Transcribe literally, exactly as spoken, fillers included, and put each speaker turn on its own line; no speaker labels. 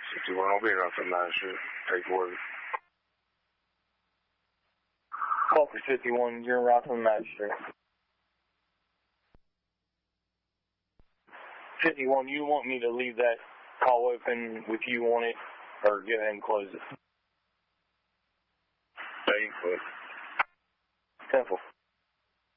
fifty-one, I'll be around for night shift. Take word.
Copy fifty-one, you're right on the night shift. fifty-one, you want me to leave that call open with you on it, or go ahead and close it?
Eight foot.
Simple.